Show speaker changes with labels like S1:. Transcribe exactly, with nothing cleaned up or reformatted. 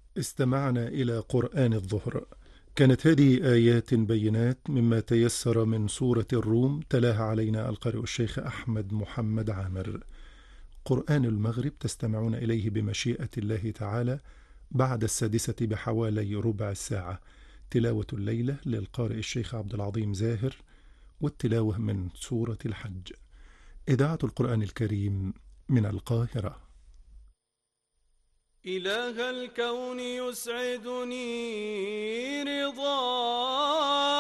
S1: استمعنا إلى قرآن الظهر. كانت هذه آيات بينات مما تيسر من سورة الروم، تلاها علينا القارئ الشيخ أحمد محمد عامر. قرآن المغرب تستمعون إليه بمشيئة الله تعالى بعد السادسة بحوالي ربع ساعة. تلاوة الليلة للقارئ الشيخ عبد العظيم زاهر، والتلاوة من سورة الحج. إذاعة القرآن الكريم من القاهرة.
S2: إله الكون يسعدني رضاك